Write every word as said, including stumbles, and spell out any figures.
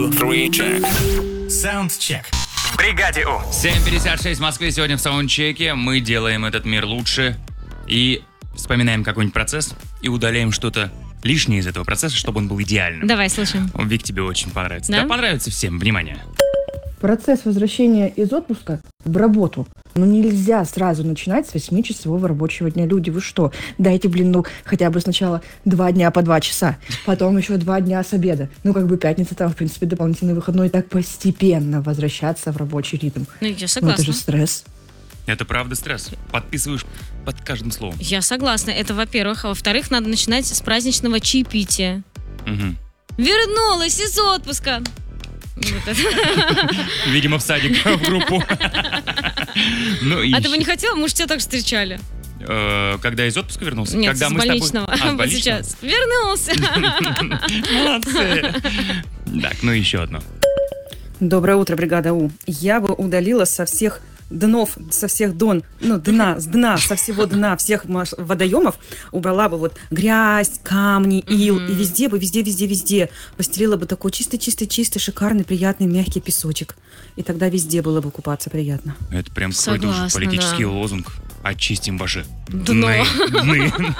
Саундчек. В бригаде У. семь пятьдесят шесть в Москве. Сегодня в саундчеке мы делаем этот мир лучше и вспоминаем какой-нибудь процесс и удаляем что-то лишнее из этого процесса, чтобы он был идеальным. Давай, слушаем. Вик, тебе очень понравится. Да? Да, понравится всем. Внимание. Процесс возвращения из отпуска в работу. Ну, нельзя сразу начинать с восьмичасового рабочего дня. Люди, вы что? Дайте, блин, ну, хотя бы сначала два дня по два часа, потом еще два дня с обеда. Ну, как бы пятница там, в принципе, дополнительный выходной. Так постепенно возвращаться в рабочий ритм. Ну, я Ну, согласна. это же стресс. Это правда стресс. Подписываешь под каждым словом. Я согласна. Это, во-первых. А во-вторых, надо начинать с праздничного чаепития. Угу. Вернулась из отпуска. Вот это. Видимо, в садик, в группу. Ну, и А ты бы не хотела? Мы же тебя так встречали. э, когда из отпуска вернулся? Нет, Когда с мы с тобой- больничного. А, с Вот больничного? сейчас. Вернулся. Молодцы. Так, ну еще одно. Доброе утро, бригада У. Я бы удалила со всех днов, со всех дон, ну, дна, с дна, со всего дна всех маш- водоемов убрала бы вот грязь, камни, ил, Мгм. и везде бы, везде, везде, везде постелила бы такой чистый-чистый-чистый, шикарный, приятный, мягкий песочек. И тогда везде было бы купаться приятно. Это прям какой-то уже Согласна, политический да. лозунг. Очистим ваши Дно. дны. Дны.